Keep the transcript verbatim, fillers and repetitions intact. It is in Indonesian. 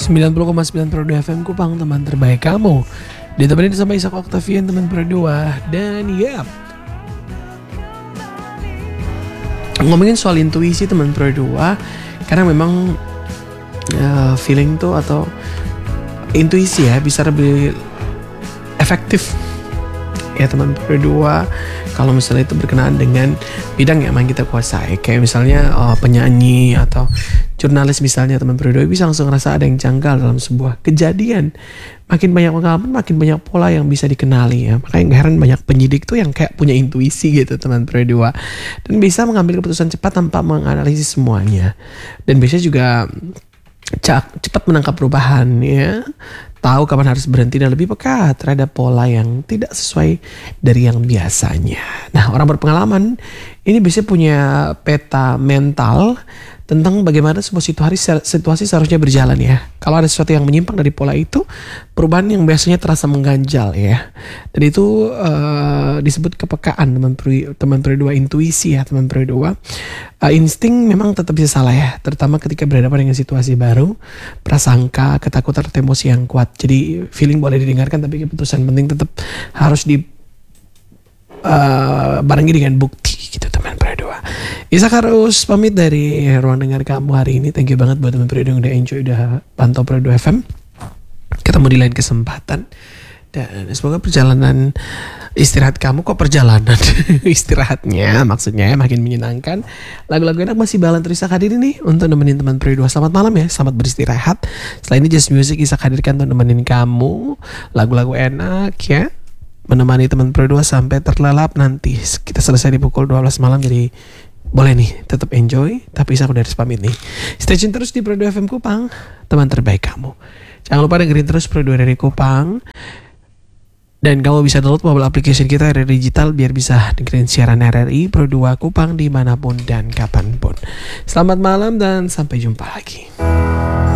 sembilan puluh koma sembilan Pro dua F M Kupang, teman terbaik kamu. Ditemenin sama Ishak Octavian, teman Pro dua. Dan yap, ngomongin soal intuisi teman Pro dua, karena memang uh, feeling tuh atau intuisi ya bisa lebih efektif ya teman Pro dua kalau misalnya itu berkenaan dengan bidang yang emang kita kuasai. Kayak misalnya uh, penyanyi atau jurnalis misalnya, teman Pro dua bisa langsung ngerasa ada yang janggal dalam sebuah kejadian. Makin banyak pengalaman, makin banyak pola yang bisa dikenali ya. Makanya gak heran banyak penyidik tuh yang kayak punya intuisi gitu teman Pro dua, dan bisa mengambil keputusan cepat tanpa menganalisis semuanya. Dan biasanya juga cepat menangkap perubahan ya, tahu kapan harus berhenti dan lebih peka terhadap pola yang tidak sesuai dari yang biasanya. Nah, orang berpengalaman ini biasanya punya peta mental tentang bagaimana sebuah situasi, situasi seharusnya berjalan ya. Kalau ada sesuatu yang menyimpang dari pola itu, perubahan yang biasanya terasa mengganjal ya. Dan itu uh, disebut kepekaan teman Pro, teman Pro dua, intuisi ya teman Pro dua. Uh, insting memang tetap bisa salah ya, terutama ketika berhadapan dengan situasi baru, prasangka, ketakutan atau emosi yang kuat. Jadi feeling boleh didengarkan, tapi keputusan penting tetap harus di uh, barengi dengan bukti gitu teman Pro dua. Ishak harus pamit dari ruang dengar kamu hari ini. Thank you banget buat teman Pro dua yang udah enjoy, udah pantau Pro dua F M. Ketemu di lain kesempatan. Dan semoga perjalanan istirahat kamu, kok perjalanan istirahatnya maksudnya makin menyenangkan. Lagu-lagu enak masih balan terus Ishak hadir nih untuk nemenin teman Pro dua. Selamat malam ya, selamat beristirahat. Selain ini Just Music Ishak hadirkan untuk nemenin kamu lagu-lagu enak ya, menemani teman Pro dua sampai terlelap nanti. Kita selesai di pukul dua belas malam, jadi boleh nih tetap enjoy, tapi Ishak udah harus pamit nih. Stay tune terus di Pro dua F M Kupang, teman terbaik kamu. Jangan lupa dengerin terus Pro dua dari Kupang. Dan kamu bisa download mobile application kita R R I Digital biar bisa dengerin siaran R R I Pro dua Kupang dimanapun dan kapanpun. Selamat malam dan sampai jumpa lagi.